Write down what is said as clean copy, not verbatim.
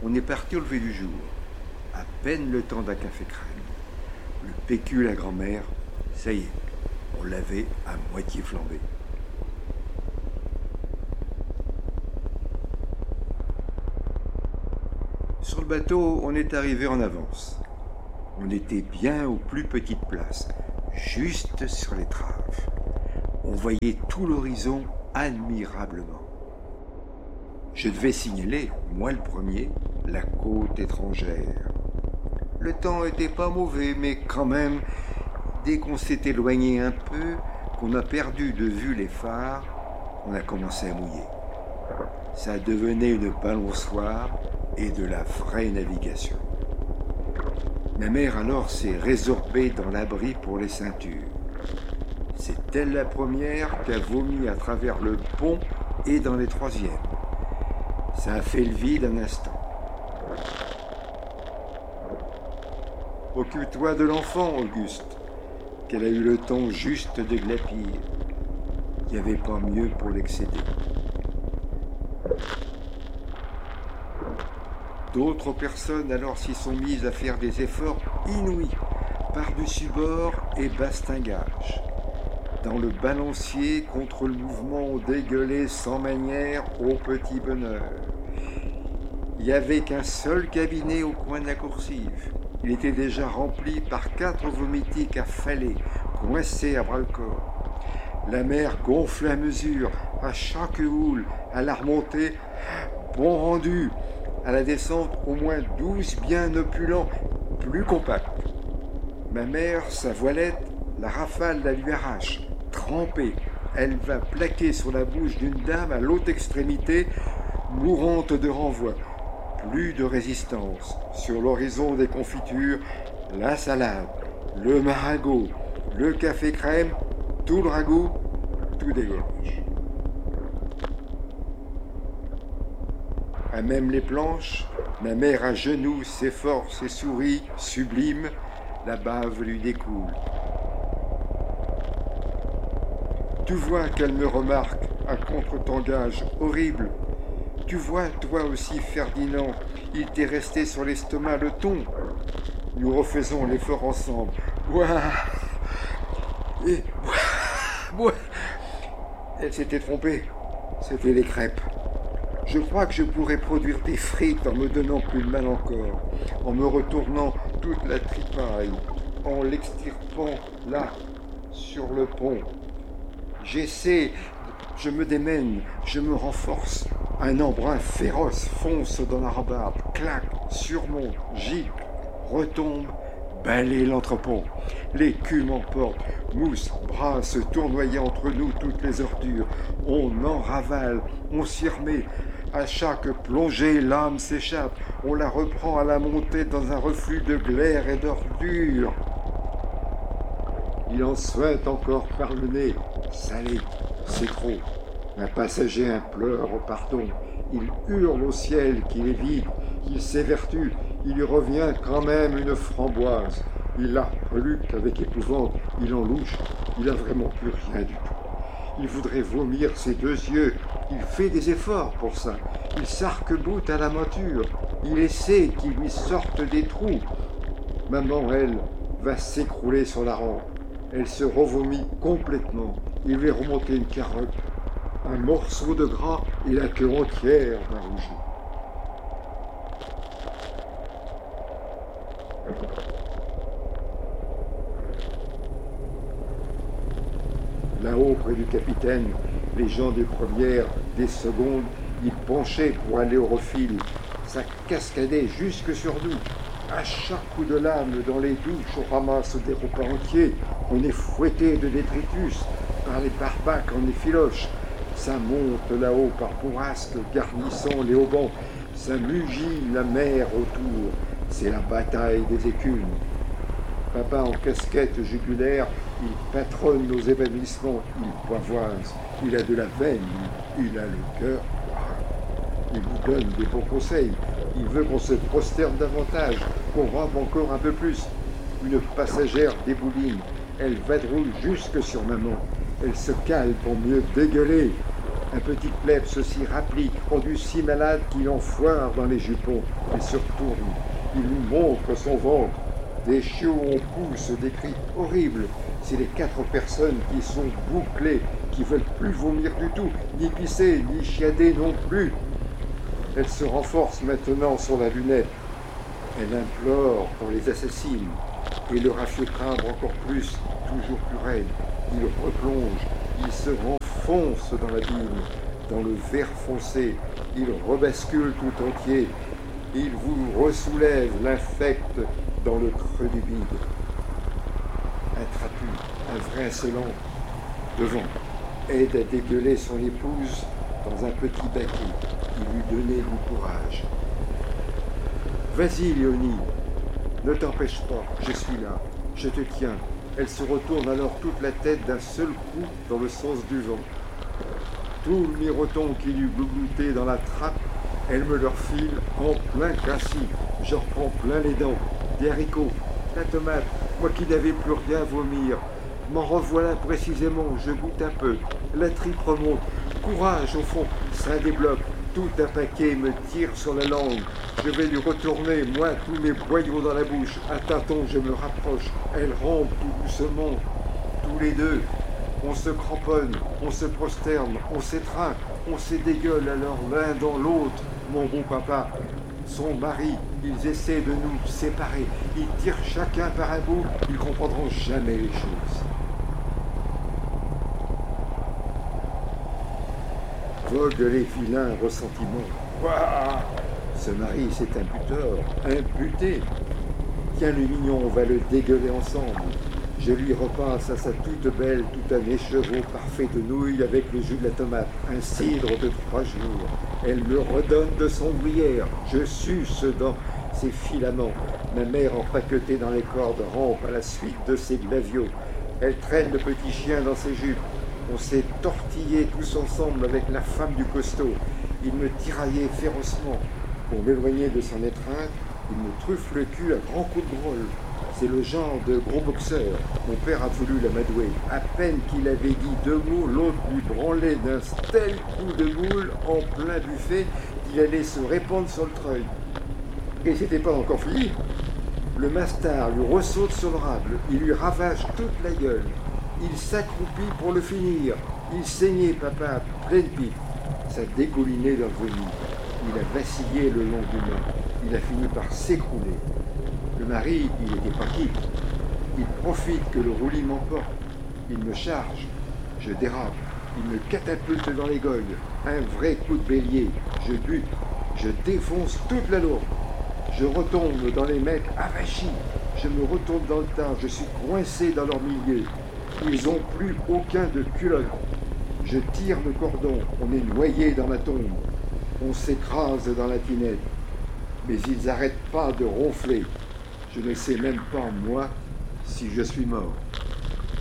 On est parti au lever du jour. À peine le temps d'un café crème. Le PQ, la grand-mère, ça y est, on l'avait à moitié flambé. Sur le bateau, on est arrivé en avance. On était bien aux plus petites places, juste sur l'étrave. On voyait tout l'horizon admirablement. Je devais signaler, moi le premier, la côte étrangère. Le temps était pas mauvais, mais quand même, dès qu'on s'est éloigné un peu, qu'on a perdu de vue les phares, on a commencé à mouiller. Ça devenait une balançoire et de la vraie navigation. Ma mère alors s'est résorbée dans l'abri pour les ceintures. C'est elle la première qui a vomi à travers le pont et dans les troisièmes. Ça a fait le vide un instant. Occupe-toi de l'enfant, Auguste, qu'elle a eu le temps juste de glapir. Il n'y avait pas mieux pour l'excéder. D'autres personnes alors s'y sont mises à faire des efforts inouïs, par-dessus bord et bastingage. Dans le balancier contre le mouvement, on dégueulait sans manière au petit bonheur. Il n'y avait qu'un seul cabinet au coin de la coursive. Il était déjà rempli par 4 vomitiques affalés, coincés à bras-le-corps. La mer gonflait à mesure, à chaque houle, à la remontée, bon rendu, à la descente au moins 12 bien opulents, plus compacts. Ma mère, sa voilette, la rafale la lui arrache, trempée. Elle va plaquer sur la bouche d'une dame à l'autre extrémité, mourante de renvoi. Plus de résistance. Sur l'horizon des confitures, la salade, le maragot, le café crème, tout le ragoût, tout dégorge. À même les planches, ma mère à genoux s'efforce et sourit, sublime, la bave lui découle. Tu vois qu'elle me remarque, un contre-tangage horrible. Tu vois, toi aussi, Ferdinand, il t'est resté sur l'estomac le ton. Nous refaisons l'effort ensemble. Ouah. Et ouah. Elle s'était trompée. C'était les crêpes. Je crois que je pourrais produire des frites en me donnant plus de mal encore, en me retournant toute la tripaille, en l'extirpant là, sur le pont. J'essaie, je me démène, je me renforce. Un embrun féroce fonce dans la rabarbe, claque, surmonte, gicle, retombe, balaye l'entrepont. L'écume emporte, mousse, brasse, tournoyant entre nous toutes les ordures. On en ravale, on s'y remet. À chaque plongée, l'âme s'échappe. On la reprend à la montée dans un reflux de glaire et d'ordures. Il en souhaite encore par le nez. Salé, c'est trop. Un passager implore au pardon. Il hurle au ciel qu'il est vide, qu'il s'évertue. Il lui revient quand même une framboise. Il la reluque avec épouvante. Il en louche. Il a vraiment plus rien du tout. Il voudrait vomir ses 2 yeux. Il fait des efforts pour ça. Il s'arc-boute à la monture. Il essaie qu'il lui sorte des trous. Maman, elle, va s'écrouler sur la rampe. Elle se revomit complètement. Il lui remonter une carotte, un morceau de gras et la queue entière d'un rougi. Là-haut, près du capitaine, les gens des premières, des secondes, ils penchaient pour aller au refil. Ça cascadait jusque sur nous. À chaque coup de lame dans les douches, on ramasse des repas entiers. On est fouetté de détritus par les barbaques en effiloche. Ça monte là-haut par bourrasques garnissant les haubans. Ça mugit la mer autour. C'est la bataille des écumes. Papa en casquette jugulaire, il patronne nos évanouissements, il poivoise, il a de la veine, il a le cœur. Il nous donne des bons conseils, il veut qu'on se prosterne davantage, qu'on rampe encore un peu plus. Une passagère débouline, elle vadrouille jusque sur maman, elle se cale pour mieux dégueuler. Un petit plebs aussi rapplique, rendu si malade qu'il en foire dans les jupons et se retourne. Il nous montre son ventre. Des chiots en poussent des cris horribles. C'est les 4 personnes qui sont bouclées, qui veulent plus vomir du tout, ni pisser, ni chiader non plus. Elle se renforce maintenant sur la lunette. Elle implore qu'on les assassine. Et le raffieux crabre encore plus, toujours plus raide. Il replonge, il se renfonce dans l'abîme, dans le verre foncé. Il rebascule tout entier. Il vous ressoulève, l'infecte dans le creux du vide. Un trapu, un vrai insolent, devant, aide à dégueuler son épouse dans un petit baquet qui lui donnait du courage. Vas-y, Léonie, ne t'empêche pas, je suis là, je te tiens. Elle se retourne alors toute la tête d'un seul coup dans le sens du vent. Tout le miroton qu'il eût glouglouté dans la trappe, elle me leur file en plein cassis. Je reprends plein les dents, des haricots, la tomate, moi qui n'avais plus rien à vomir. M'en revoilà précisément, je goûte un peu. La tripe remonte. Courage au fond, ça débloque. Tout un paquet me tire sur la langue. Je vais lui retourner, moi, tous mes boyaux dans la bouche. À tâtons, je me rapproche. Elle rampe tout doucement. Tous les deux, on se cramponne, on se prosterne, on s'étreint, on s'édégueule alors l'un dans l'autre. Mon bon papa, son mari, ils essaient de nous séparer. Ils tirent chacun par un bout. Ils comprendront jamais les choses. Vogue les vilains ressentiments. Ouah, ce mari, c'est un buteur, un buté. Tiens, le mignon, on va le dégueuler ensemble. Je lui repasse à sa toute belle, tout un écheveau parfait de nouilles avec le jus de la tomate, un cidre de 3 jours. Elle me redonne de son gruyère. Je suce dans ses filaments. Ma mère empaquetée dans les cordes rampe à la suite de ses glaviots. Elle traîne le petit chien dans ses jupes. On s'est tortillés tous ensemble avec la femme du costaud. Il me tiraillait férocement. Pour m'éloigner de son étreinte, il me truffe le cul à grands coups de grolle. C'est le genre de gros boxeur. Mon père a voulu l'amadouer. À peine qu'il avait dit 2 mots, l'autre lui branlait d'un tel coup de boule en plein buffet qu'il allait se répandre sur le treuil. Et c'était pas encore fini. Le mastard lui ressaute sur le rable. Il lui ravage toute la gueule. Il s'accroupit pour le finir. Il saignait, papa, pleine pipe. Ça dégoulinait dans le vomi. Il a vacillé le long du mât. Il a fini par s'écrouler. Le mari, il était pas quitte. Il profite que le roulis m'emporte. Il me charge. Je dérape. Il me catapulte dans les gognes. Un vrai coup de bélier. Je bute. Je défonce toute la lourde. Je retombe dans les mecs avachis. Je me retourne dans le tas. Je suis coincé dans leur milieu. Ils n'ont plus aucun de culotte. Je tire le cordon. On est noyé dans la tombe. On s'écrase dans la tinette. Mais ils n'arrêtent pas de ronfler. Je ne sais même pas, moi, si je suis mort.